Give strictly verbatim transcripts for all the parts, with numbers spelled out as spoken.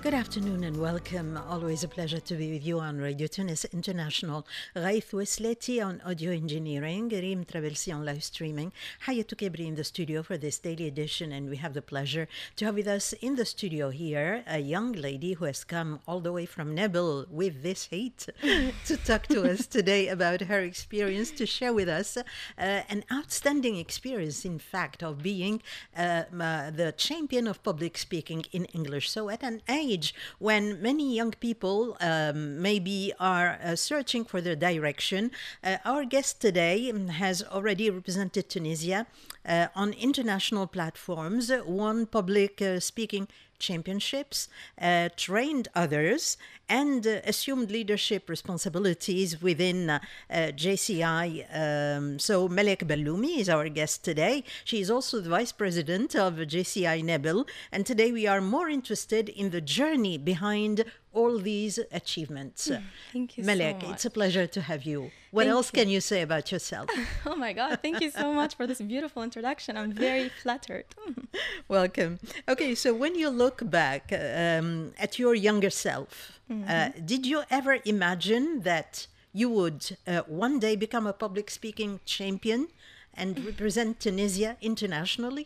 Good afternoon and welcome. Always a pleasure to be with you on Radio Tunis International. Ghaith Wesleti on audio engineering, Reem Travelsi on live streaming. Hayatou Kebri in the studio for this daily edition, and we have the pleasure to have with us in the studio here a young lady who has come all the way from Nebel with this heat to talk to us today about her experience, to share with us uh, an outstanding experience, in fact, of being uh, uh, the champion of public speaking in English. So at an age when many young people um, maybe are uh, searching for their direction, uh, our guest today has already represented Tunisia uh, on international platforms, won public uh, speaking championships, uh, trained others, and uh, assumed leadership responsibilities within uh, uh, J C I. Um, so Malek Balloumi is our guest today. She is also the vice president of J C I Nebel, and today we are more interested in the journey behind all these achievements. Thank you Malek, so much. it's a pleasure to have you. What Thank else you. can you say about yourself? Oh my God, thank you so much for this beautiful introduction. I'm very flattered. Welcome. Okay, so when you look back um, at your younger self, Mm-hmm. uh, did you ever imagine that you would uh, one day become a public speaking champion and represent Tunisia internationally?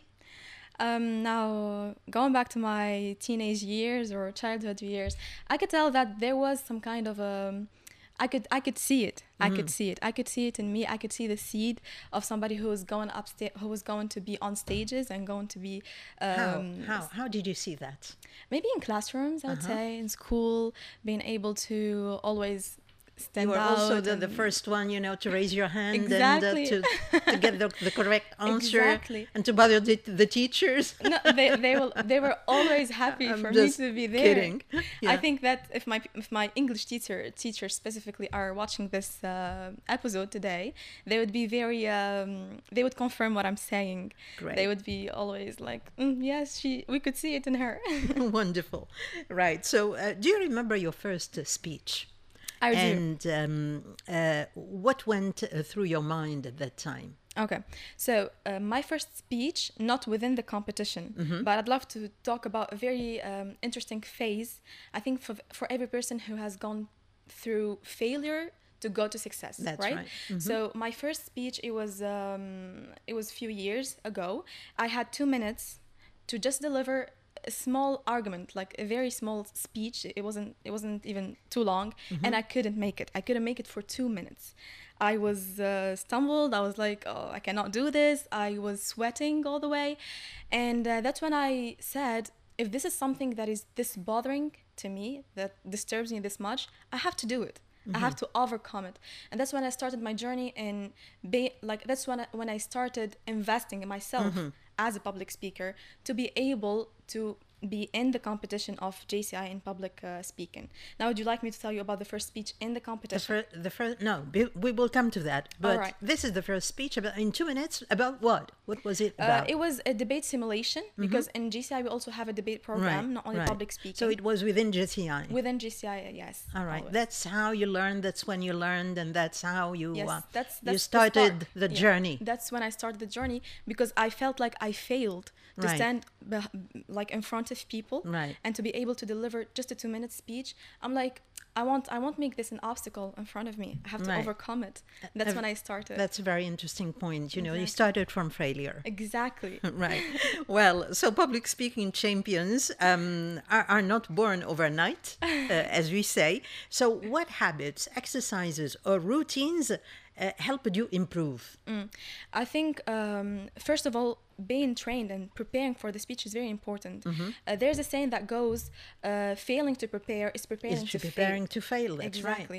Um, now, going back to my teenage years or childhood years, I could tell that there was some kind of um, I could I could see it. I could see it. I could see it in me. I could see the seed of somebody who was going upstate, who was going to be on stages and going to be um, How? How? How did you see that? maybe in classrooms, I would Uh-huh. say, in school, being able to always stand You were out. also the, the and- first one, you know, to raise your hand Exactly. and uh, to, to get the, the correct answer Exactly. and to bother the, the teachers. No, they they will they were always happy I'm for me just to be there. kidding. Yeah. I think that if my if my English teacher teachers specifically are watching this uh, episode today, they would be very um, they would confirm what I'm saying. Great. They would be always like, mm, yes, she we could see it in her. Wonderful. Right. So, uh, do you remember your first uh, speech? I do. And um, uh, what went uh, through your mind at that time? Okay, so uh, my first speech, not within the competition, Mm-hmm. but I'd love to talk about a very um, interesting phase. I think for for every person who has gone through failure to go to success, That's right? right. Mhm. So my first speech, it was um, it was a few years ago. I had two minutes to just deliver a small argument, like a very small speech. It wasn't it wasn't even too long, and I couldn't make it. I couldn't make it for two minutes. I was uh, stumbled. I was like, oh, I cannot do this. I was sweating all the way, and uh, that's when I said, if this is something that is this bothering to me, that disturbs me this much, I have to do it. I have to overcome it. And that's when I started my journey in be like that's when I, when I started investing in myself as a public speaker to be able to be in the competition of J C I in public uh, speaking. Now, would you like me to tell you about the first speech in the The, competition? fir- the first, no, be- we will come to that. But right. this is the first speech about, in two minutes about what? What was it Uh, about? it was a debate simulation because in J C I we also have a debate program, not only right. public speaking. So it was within J C I. within J C I, yes. All right, always. that's how you learned. That's when you learned, and that's how you Yes, uh, that's, you that's started the, the, start. Yeah, journey. That's when I started the journey because I felt like I failed to Right. stand beh- like in front of people Right. and to be able to deliver just a two minute speech. I'm like, I want I won't make this an obstacle in front of me. I have to Right. overcome it. That's Uh, when I started. That's a very interesting point. You know, you Exactly. started from failure. exactly. Right. Well, so public speaking champions um, are, are not born overnight, uh, as we say. So, what habits, exercises, or routines uh, helped you improve? Mm. I think um, first of all, being trained and preparing for the speech is very important. Mm-hmm. Uh, there's a saying that goes, uh, "Failing to prepare is preparing Is to preparing fail." to fail. That's exactly. right.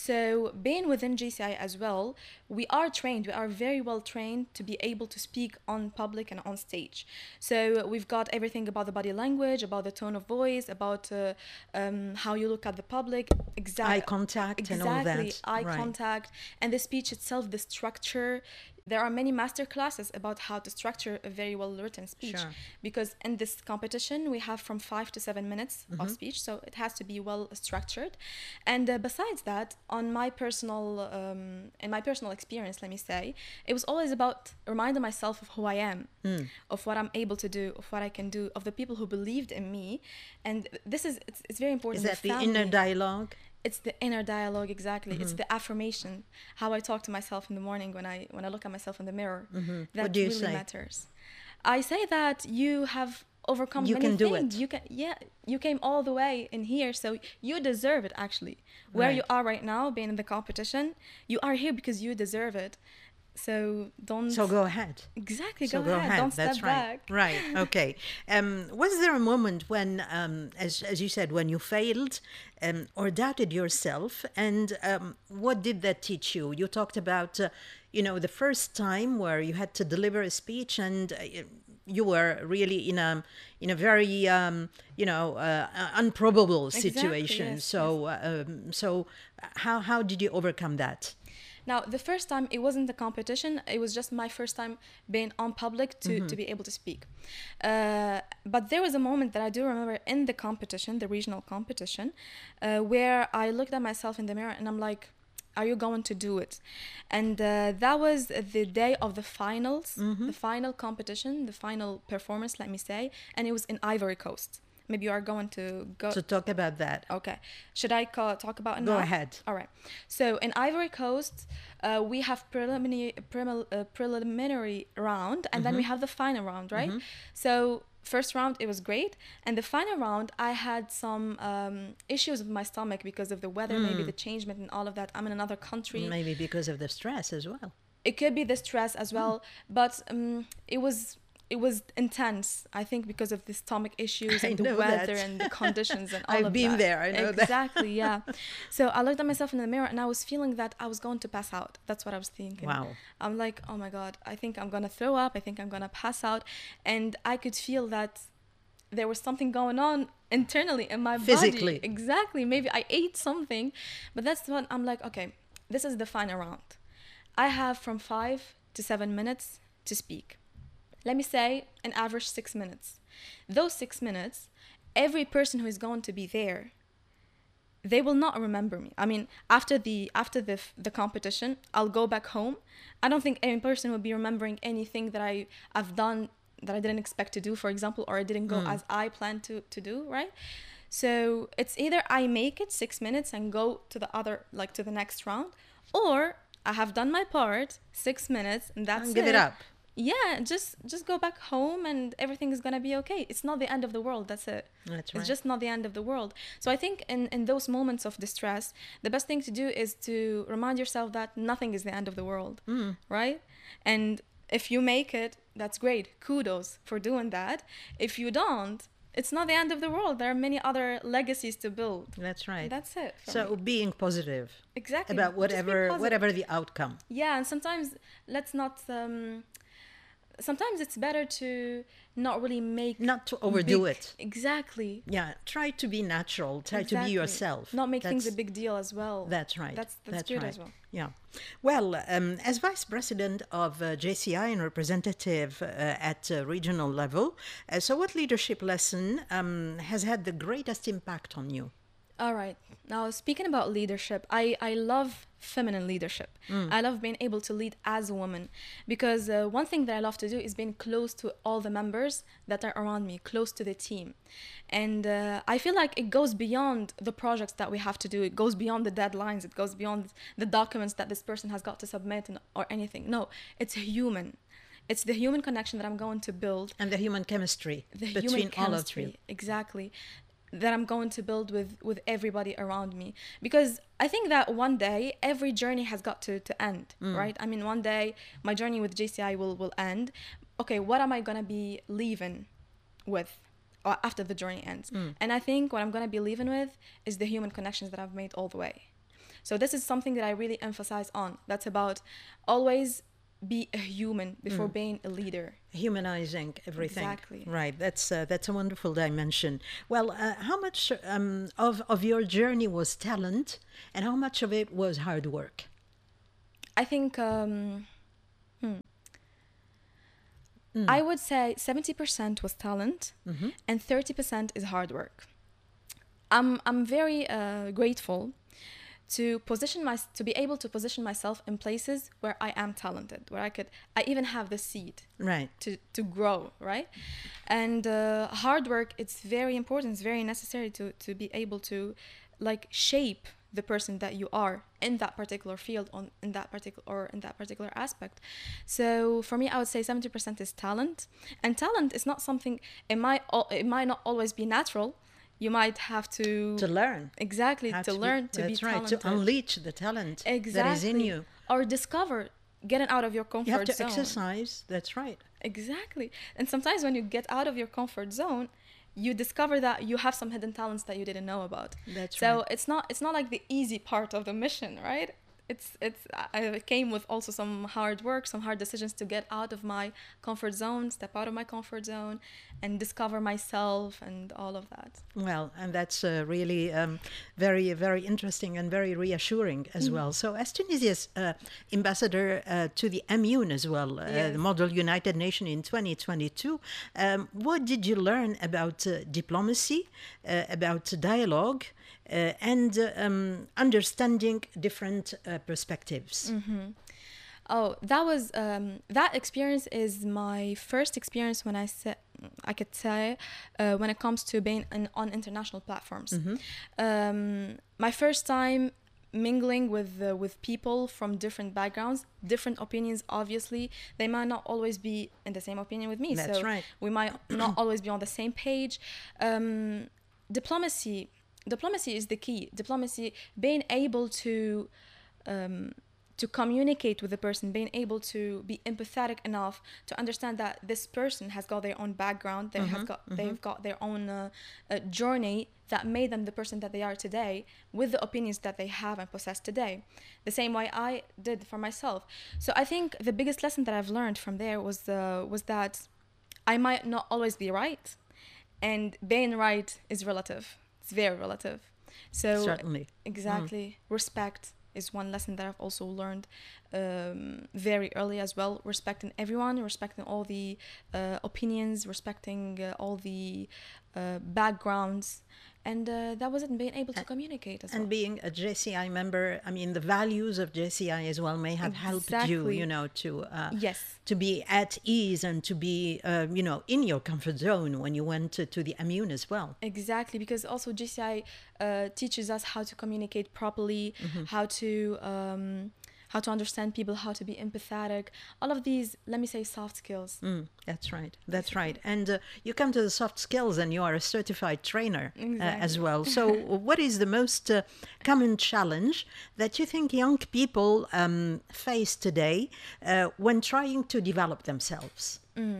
So being within J C I as well, we are trained. We are very well trained to be able to speak on public and on stage. So we've got everything about the body language, about the tone of voice, about uh, um, how you look at the public. Exactly. Eye contact exactly. and all that. Eye Right. contact and the speech itself, the structure. There are many master classes about how to structure a very well written speech. Sure. Because in this competition we have from five to seven minutes Mm-hmm. of speech, so it has to be well structured. And uh, besides that, on my personal um, in my personal experience, let me say, it was always about reminding myself of who I am, Mm. of what I'm able to do, of what I can do, of the people who believed in me. And this is it's, it's very important. Is that the family. inner dialogue? It's the inner dialogue, exactly. It's the affirmation, how I talk to myself in the morning when I when I look at myself in the mirror. That What do you really say? matters. I say that you have overcome You many can do things. it. You can, yeah, you came all the way in here, so you deserve it. Actually, where you Right. are right now, being in the competition, you are here because you deserve it. So don't. So go ahead. Exactly. So go, ahead. Don't That's step right. back. Right. Okay. Um, was there a moment when, um, as as you said, when you failed, um, or doubted yourself, and um, what did that teach you? You talked about, uh, you know, the first time where you had to deliver a speech, and uh, you were really in a in a very um, you know uh, improbable situation. yes, so um, so how how did you overcome that? Now, the first time, it wasn't a competition. It was just my first time being on public to, to be able to speak. Uh, but there was a moment that I do remember in the competition, the regional competition, uh, where I looked at myself in the mirror and I'm like, are you going to do it? And uh, that was the day of the finals, the final competition, the final performance, let me say. And it was in Ivory Coast. Maybe you are going to go... So talk about that. Okay. Should I ca- talk about it Go now? ahead. All right. So in Ivory Coast, uh, we have preliminary premil- uh, preliminary round, and then we have the final round, right? So first round, it was great. And the final round, I had some um, issues with my stomach because of the weather, maybe the changement and all of that. I'm in another country. Maybe because of the stress as well. It could be the stress as well, but um, it was... It was intense, I think, because of the stomach issues I and the know weather that. and the conditions and all I've of been that. there, I know that. Exactly, yeah. So I looked at myself in the mirror and I was feeling that I was going to pass out. That's what I was thinking. Wow. I'm like, oh my God, I think I'm going to throw up. I think I'm going to pass out. And I could feel that there was something going on internally in my Physically. body. Exactly. Maybe I ate something. But that's what I'm like, okay, this is the final round. I have from five to seven minutes to speak. Let me say an average six minutes. Those six minutes, every person who is going to be there, they will not remember me. I mean, after the after the the competition, I'll go back home. I don't think any person will be remembering anything that I I've done that I didn't expect to do, for example, or I didn't go as I planned to to do, right? So it's either I make it six minutes and go to the other, like to the next round, or I have done my part, six minutes, and that's And give it. it up. Yeah, just just go back home and everything is gonna be okay. It's not the end of the world. That's it. That's right. It's just not the end of the world. So I think in in those moments of distress, the best thing to do is to remind yourself that nothing is the end of the world, Mm. right? And if you make it, that's great. Kudos for doing that. If you don't, it's not the end of the world. There are many other legacies to build. That's right. That's it. for So me. being positive Exactly. about Just be whatever positive. whatever the outcome. Yeah, and sometimes let's not um sometimes it's better to not really make Not to overdo big- it. Exactly. Yeah, try to be natural. Try to be Exactly. yourself. Not make things a That's- big deal as well. That's right. That's that's, good right. as well. Yeah. Well, um, as vice president of uh, J C I and representative uh, at uh, regional level, uh, so what leadership lesson um, has had the greatest impact on you? All right. Now, speaking about leadership, I, I love feminine leadership. I love being able to lead as a woman because uh, one thing that I love to do is being close to all the members that are around me, close to the team. And uh, I feel like it goes beyond the projects that we have to do. It goes beyond the deadlines. It goes beyond the documents that this person has got to submit and, or anything. No, it's human. It's the human connection that I'm going to build. And the human chemistry The between human all of chemistry, you. exactly, that I'm going to build with with everybody around me, because I think that one day every journey has got to to end, right? I mean, one day my journey with J C I will will end. Okay, what am I gonna be leaving with uh, after the journey ends? And I think what I'm gonna be leaving with is the human connections that I've made all the way. So this is something that I really emphasize on. That's about always be a human before being a leader. Humanizing everything. Exactly. Right. That's uh, that's a wonderful dimension. Well, uh, how much um, of of your journey was talent, and how much of it was hard work? I think um, Hmm. Mm. I would say seventy percent was talent Mm-hmm. and thirty percent is hard work. I'm I'm very uh, grateful to position my to be able to position myself in places where I am talented, where I could I even have the seed Right. to to grow, right? And uh, hard work, it's very important, it's very necessary to to be able to like shape the person that you are in that particular field on in that particular or in that particular aspect. So for me, I would say seventy percent is talent, and talent is not something, it might al- it might not always be natural. You might have to To learn. exactly How to be- learn to be that's right. talented. To unleash the talent Exactly. that is in you. Or discover, getting out of your comfort You have to zone. exercise. That's right. Exactly. And sometimes when you get out of your comfort zone, you discover that you have some hidden talents that you didn't know about. That's so right. it's not it's not like the easy part of the mission, right? It's it's I it came with also some hard work, some hard decisions to get out of my comfort zone, step out of my comfort zone, and discover myself and all of that. Well, and that's uh, really um, very, very interesting and very reassuring as Mm. well. So, as Tunisia's uh, ambassador uh, to the Ammune as well, uh, Yes. the Model United Nation in twenty twenty-two, um, what did you learn about uh, diplomacy, uh, about dialogue, uh, and uh, um, understanding different uh, perspectives? Mm-hmm. Oh, that was um, that experience is my first experience when I said I could say uh, when it comes to being in, on international platforms. Mm-hmm. Um, my first time mingling with uh, with people from different backgrounds, different opinions. Obviously, they might not always be in the same opinion with me. That's so right. we might not always be on the same page. Um, diplomacy, diplomacy is the key. Diplomacy, being able to. Um, to communicate with the person, being able to be empathetic enough to understand that this person has got their own background, they Mhm, has got mhm. they've got their own uh, uh, journey that made them the person that they are today, with the opinions that they have and possess today, the same way I did for myself. So I think the biggest lesson that I've learned from there was uh, was that I might not always be right, and being right is relative. It's very relative. So Certainly. exactly, respect is one lesson that I've also learned um, very early as well. Respecting everyone, respecting all the uh, opinions, respecting uh, all the uh, backgrounds, and uh, that was it. Being able to And- communicate as And well. being a J C I member, I mean, the values of J C I as well may have helped you, Exactly. you know, to uh, Yes, to be at ease and to be, uh, you know, in your comfort zone when you went to, to the Ammune as well. exactly. Because also G C I uh, teaches us how to communicate properly, how to um, how to understand people, how to be empathetic. All of these, let me say, soft skills. Mm, that's right. That's right. And uh, you come to the soft skills and you are a certified trainer uh, as Exactly. well. So, what is the most uh, common challenge that you think young people um, face today uh, when trying to develop themselves?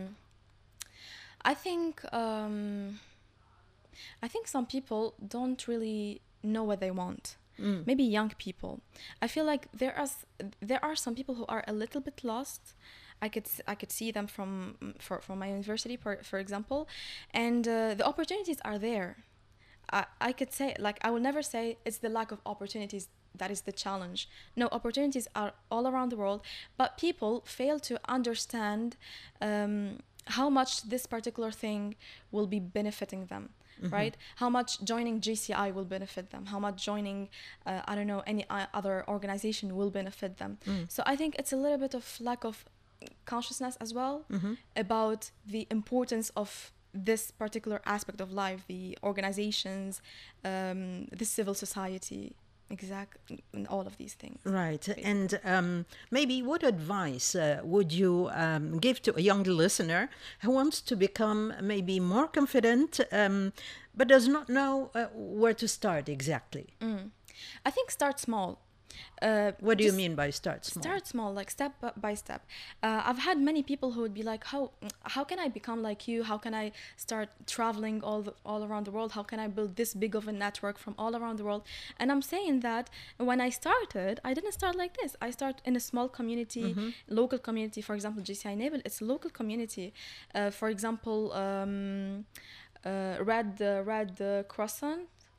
I think um, I think some people don't really know what they want. Mm. Maybe young people. I feel like there are s- there are some people who are a little bit lost. I could s- I could see them from for, from my university, for for example, and uh, the opportunities are there. I, I could say, like, I will never say it's the lack of opportunities that is the challenge. No, opportunities are all around the world, but people fail to understand um, how much this particular thing will be benefiting them, right? How much joining G C I will benefit them, how much joining, uh, I don't know, any o- other organization will benefit them. So I think it's a little bit of lack of consciousness as well about the importance of this particular aspect of life, the organizations, um, the civil society, exact, and all of these things. Right. And um, maybe what advice uh, would you um, give to a young listener who wants to become maybe more confident um, but does not know uh, where to start exactly? I think start small. Uh, What do you just mean by start small? Start small, like step bu- by step. Uh, I've had many people who would be like, "How how can I become like you? How can I start traveling all the, all around the world? How can I build this big of a network from all around the world?" And I'm saying that when I started, I didn't start like this. I start in a small community, local community. For example, G C I Naval, it's a local community. Uh, for example, um, uh, Red uh, Red uh, Croissant.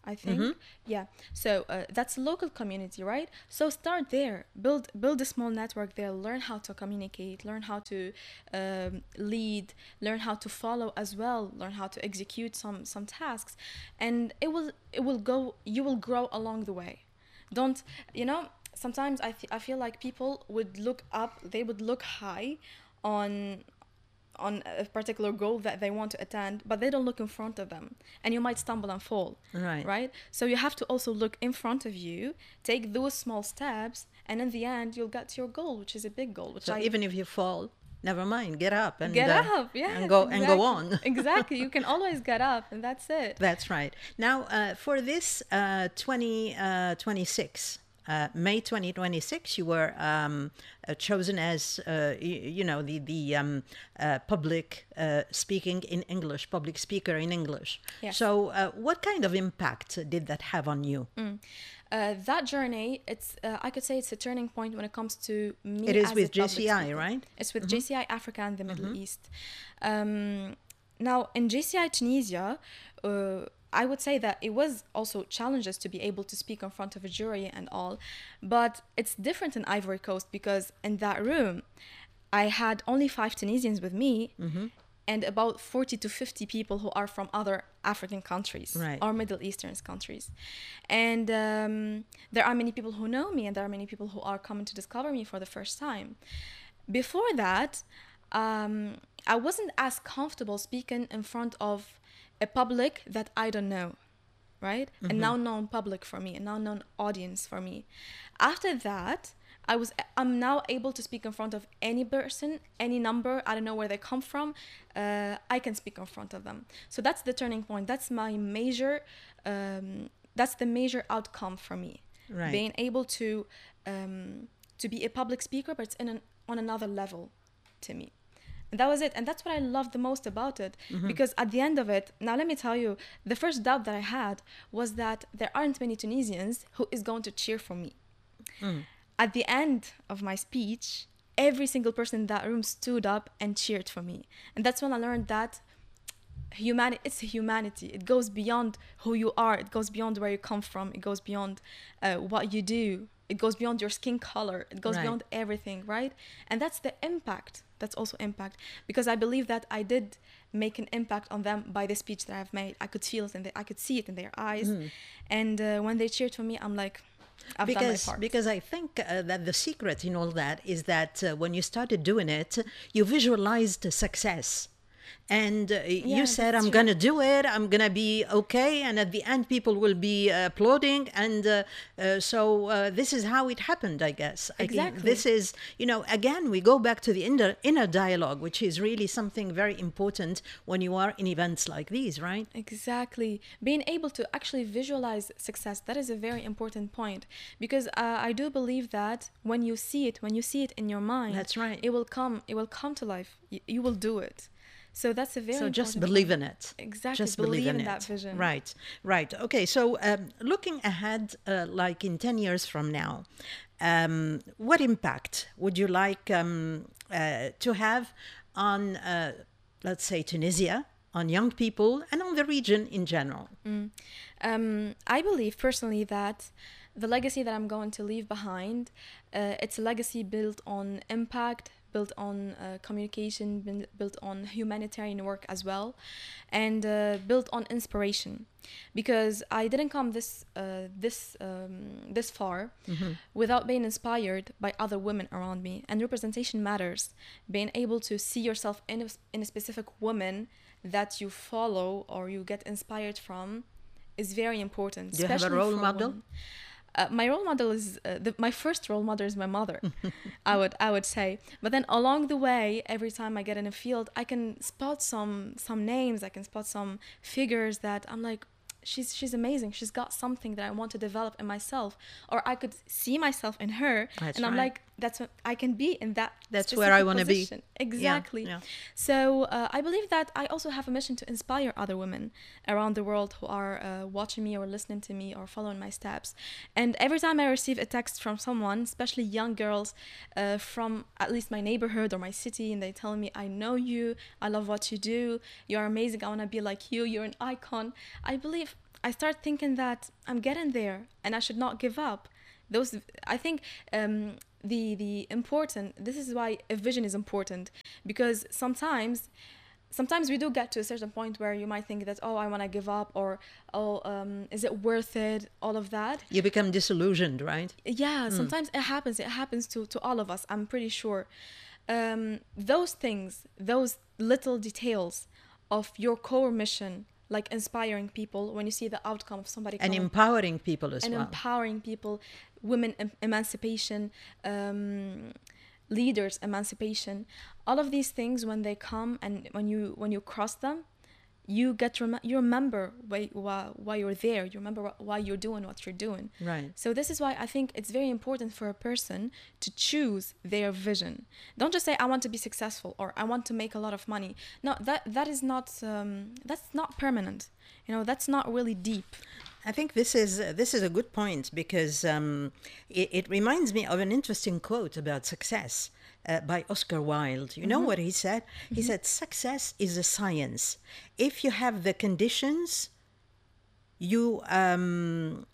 I think. Mm-hmm. Yeah. So uh, that's a local community, right? So start there. Build build a small network there. Learn how to communicate. Learn how to um, lead. Learn how to follow as well. Learn how to execute some some tasks, and it will it will go. You will grow along the way. Don't you know? Sometimes I, f- I feel like people would look up. They would look high on on a particular goal that they want to attain, but they don't look in front of them, and you might stumble and fall. Right. Right. So you have to also look in front of you, take those small steps, and in the end, you'll get to your goal, which is a big goal. Which so I even if you fall, never mind, get up and get uh, up, yeah, and go exactly. and go on. Exactly. You can always get up, and that's it. That's right. Now, uh, for this uh, twenty twenty-six. Uh, May twenty twenty-six, you were um, uh, chosen as, uh, you, you know, the the um, uh, public uh, speaking in English, public speaker in English. Yes. So, uh, what kind of impact did that have on you? Mm. Uh, that journey, it's uh, I could say it's a turning point when it comes to me. It is as with a public J C I, speaker. right? It's with Mm-hmm. J C I Africa and the Middle Mm-hmm. East. Um, now, in J C I Tunisia, uh, I would say that it was also challenges to be able to speak in front of a jury and all, but it's different in Ivory Coast because in that room, I had only five Tunisians with me, mm-hmm. and about forty to fifty people who are from other African countries, right. or Middle Eastern countries. And um, there are many people who know me, and there are many people who are coming to discover me for the first time. Before that, um, I wasn't as comfortable speaking in front of a public that I don't know, right? Mm-hmm. A now known public for me, a now known audience for me. After that, I was I'm now able to speak in front of any person, any number. I don't know where they come from. Uh, I can speak in front of them. So that's the turning point. That's my major. Um, that's the major outcome for me. Right. Being able to um, to be a public speaker, but it's in an, on another level to me. And that was it. And that's what I loved the most about it. Mm-hmm. Because at the end of it, now let me tell you, the first doubt that I had was that there aren't many Tunisians who is going to cheer for me. Mm. At the end of my speech, every single person in that room stood up and cheered for me. And that's when I learned that humanity, it's humanity. It goes beyond who you are. It goes beyond where you come from. It goes beyond uh, what you do. It goes beyond your skin color. It goes right. beyond everything, right? And that's the impact. That's also impact. Because I believe that I did make an impact on them by the speech that I've made. I could feel it, and I could see it in their eyes. Mm. And uh, when they cheered for me, I'm like, I've because, done my part. Because I think uh, that the secret in all that is that uh, when you started doing it, you visualized success. And uh, yeah, you said, I'm going to do it, I'm going to be okay. And at the end, people will be uh, applauding. And uh, uh, so uh, this is how it happened, I guess. Exactly. I think this is, you know, again, we go back to the inner, inner dialogue, which is really something very important when you are in events like these, right? Exactly. Being able to actually visualize success, that is a very important point. Because uh, I do believe that when you see it, when you see it in your mind, that's right. It will come, it will come to life. You, you will do it. So that's a very so just important believe point. in it. Exactly, just believe, believe in, in it. that vision. Right, right. Okay, so um, looking ahead, uh, like in ten years from now, um, what impact would you like um, uh, to have on, uh, let's say, Tunisia, on young people, and on the region in general? Mm. Um, I believe personally that the legacy that I'm going to leave behind, uh, it's a legacy built on impact, built on uh, communication, built on humanitarian work as well, and uh, built on inspiration. Because I didn't come this uh, this um, this far mm-hmm. without being inspired by other women around me. And representation matters. Being able to see yourself in a, in a specific woman that you follow or you get inspired from is very important. Do you have a role model? Women. Uh, my role model is uh, the, my first role model is my mother. I would I would say, but then along the way, every time I get in a field, I can spot some some names. I can spot some figures that I'm like, she's she's amazing. She's got something that I want to develop in myself, or I could see myself in her, that's and I'm right. like, that's what I can be in that. That's where I want to be. Exactly. Yeah, yeah. So uh, I believe that I also have a mission to inspire other women around the world who are uh, watching me or listening to me or following my steps. And every time I receive a text from someone, especially young girls uh, from at least my neighborhood or my city, and they tell me, I know you, I love what you do, you're amazing, I want to be like you, you're an icon. I believe I start thinking that I'm getting there and I should not give up. Those, I think, um, the the important. This is why a vision is important, because sometimes. Sometimes we do get to a certain point where you might think that, oh, I want to give up, or, oh, um, is it worth it? All of that. You become disillusioned, right? Yeah, mm. sometimes it happens. It happens to, to all of us, I'm pretty sure. Um, those things, those little details of your core mission, like inspiring people, when you see the outcome of somebody and coming, empowering people as and well. And empowering people, women em- emancipation, um, leaders emancipation, all of these things, when they come and when you when you cross them, you get rem- you remember why, why why you're there, you remember wh- why you're doing what you're doing. Right. So this is why I think it's very important for a person to choose their vision. Don't just say I want to be successful or I want to make a lot of money. No, that that is not um, that's not permanent. You know, that's not really deep. I think this is uh, this is a good point, because um, it, it reminds me of an interesting quote about success uh, by Oscar Wilde. You mm-hmm. know what he said? Mm-hmm. He said, "Success is a science. If you have the conditions, you um,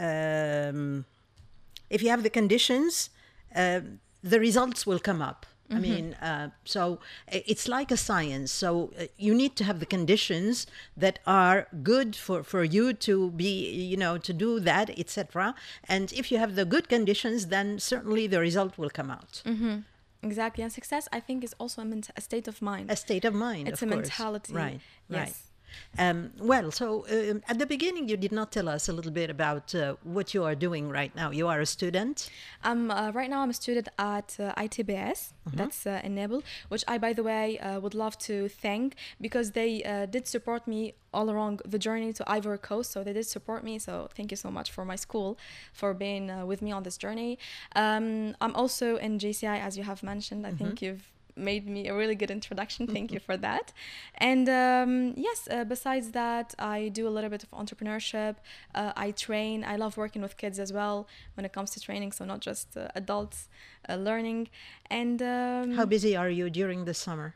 um, if you have the conditions, uh, the results will come up." I mean, uh, so it's like a science. So uh, you need to have the conditions that are good for, for you to be, you know, to do that, et cetera. And if you have the good conditions, then certainly the result will come out. Mm-hmm. Exactly. And success, I think, is also a, ment- a state of mind. A state of mind, It's of a course. mentality. Right, yes. right. Um, well, so uh, at the beginning, you did not tell us a little bit about uh, what you are doing right now. You are a student? Um, uh, right now, I'm a student at uh, I T B S, mm-hmm. that's uh, in Nabil, which I, by the way, uh, would love to thank, because they uh, did support me all along the journey to Ivory Coast. So they did support me. So thank you so much for my school for being uh, with me on this journey. Um, I'm also in J C I, as you have mentioned. I mm-hmm. think you've made me a really good introduction. Thank you for that. And um, yes, uh, besides that, I do a little bit of entrepreneurship. Uh, I train. I love working with kids as well when it comes to training, so not just uh, adults uh, learning. And um, how busy are you during the summer?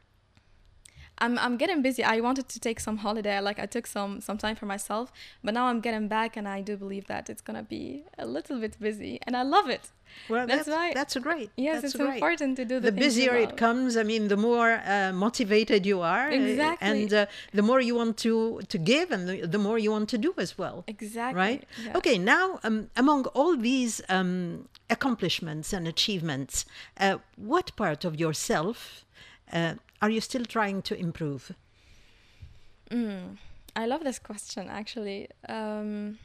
I'm I'm getting busy. I wanted to take some holiday. Like I took some some time for myself, but now I'm getting back, and I do believe that it's gonna be a little bit busy, and I love it. Well, that's that's, why, that's great. Yes, that's it's great. important to do the, the busier it comes. I mean, the more uh, motivated you are, exactly, uh, and uh, the more you want to to give, and the, the more you want to do as well. Exactly. Right. Yeah. Okay. Now, um, among all these um, accomplishments and achievements, uh, what part of yourself uh, are you still trying to improve? Mm, I love this question, actually. Um,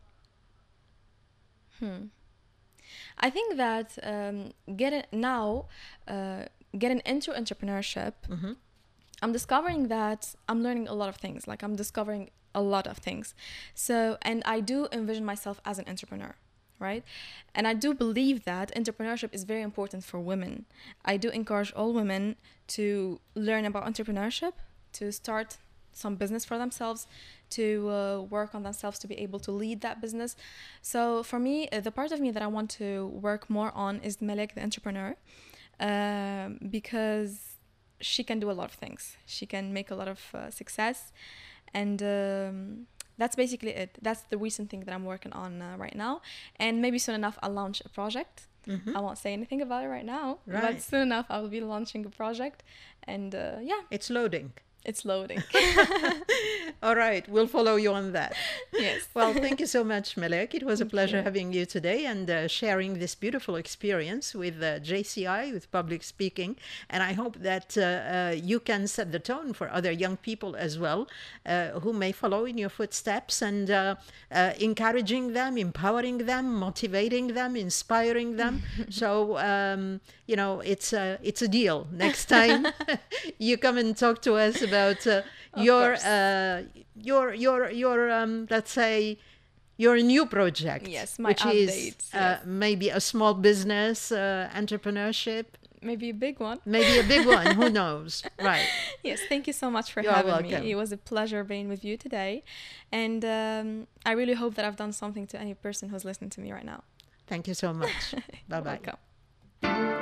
hmm. I think that um, getting now, uh, getting into entrepreneurship, mm-hmm. I'm discovering that I'm learning a lot of things. Like I'm discovering a lot of things. So, and I do envision myself as an entrepreneur, right? And I do believe that entrepreneurship is very important for women. I do encourage all women to learn about entrepreneurship, to start some business for themselves, to uh, work on themselves, to be able to lead that business. So for me, uh, the part of me that I want to work more on is Malek, the entrepreneur, um, because she can do a lot of things. She can make a lot of uh, success, and um, that's basically it. That's the recent thing that I'm working on uh, right now. And maybe soon enough, I'll launch a project. Mm-hmm. I won't say anything about it right now, right. But soon enough, I will be launching a project. And uh, yeah. It's loading. It's loading. All right, we'll follow you on that. Yes. Well, thank you so much, Malek. It was a Thank pleasure you. having you today and uh, sharing this beautiful experience with uh, J C I, with public speaking. And I hope that uh, uh, you can set the tone for other young people as well, uh, who may follow in your footsteps, and uh, uh, encouraging them, empowering them, motivating them, inspiring them. So, um, you know, it's a, it's a deal. Next time you come and talk to us about uh, your uh, your your your um, let's say your new project, yes, my which updates, is uh, yes. maybe a small business, uh, entrepreneurship, maybe a big one, maybe a big one. Who knows? Right. Yes, thank you so much for You're having welcome. me. It was a pleasure being with you today, and um, I really hope that I've done something to any person who's listening to me right now. Thank you so much. Bye bye. Welcome.